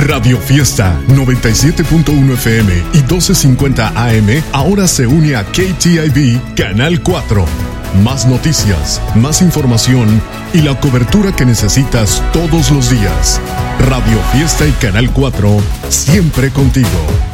Radio Fiesta 97.1 FM y 1250 AM ahora se une a KTIV Canal 4. Más noticias, más información y la cobertura que necesitas todos los días. Radio Fiesta y Canal 4, siempre contigo.